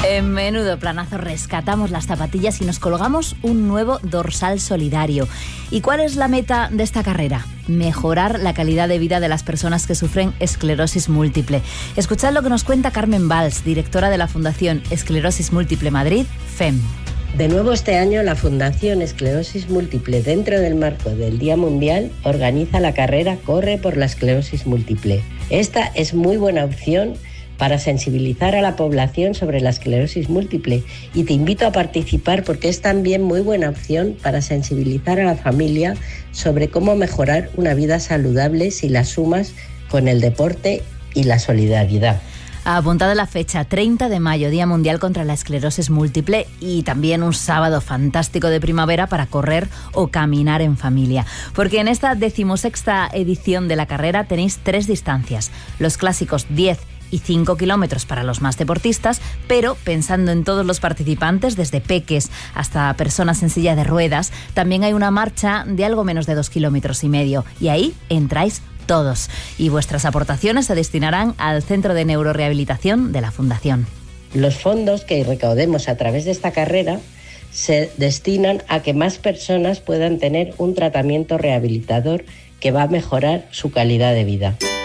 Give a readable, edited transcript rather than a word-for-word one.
En menudo planazo rescatamos las zapatillas y nos colgamos un nuevo dorsal solidario. ¿Y cuál es la meta de esta carrera? Mejorar la calidad de vida de las personas que sufren esclerosis múltiple. Escuchad lo que nos cuenta Carmen Valls, directora de la Fundación Esclerosis Múltiple Madrid, FEM. De nuevo este año la Fundación Esclerosis Múltiple, dentro del marco del Día Mundial, organiza la carrera Corre por la Esclerosis Múltiple. Esta es muy buena opción para sensibilizar a la población sobre la esclerosis múltiple y te invito a participar porque es también muy buena opción para sensibilizar a la familia sobre cómo mejorar una vida saludable si la sumas con el deporte y la solidaridad. Apuntada la fecha, 30 de mayo, Día Mundial contra la Esclerosis Múltiple, y también un sábado fantástico de primavera para correr o caminar en familia. Porque en esta 16ª edición de la carrera tenéis 3 distancias. Los clásicos 10 y 5 kilómetros para los más deportistas, pero pensando en todos los participantes, desde peques hasta personas en silla de ruedas, también hay una marcha de algo menos de 2,5 kilómetros, y ahí entráis todos. Y vuestras aportaciones se destinarán al Centro de Neurorehabilitación de la Fundación. Los fondos que recaudemos a través de esta carrera se destinan a que más personas puedan tener un tratamiento rehabilitador que va a mejorar su calidad de vida.